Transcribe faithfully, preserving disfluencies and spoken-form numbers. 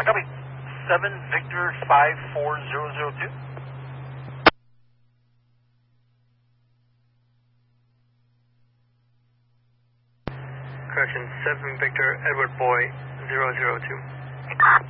I copy. seven Victor five four zero zero two. Correction, seven Victor Edward Boy zero zero two.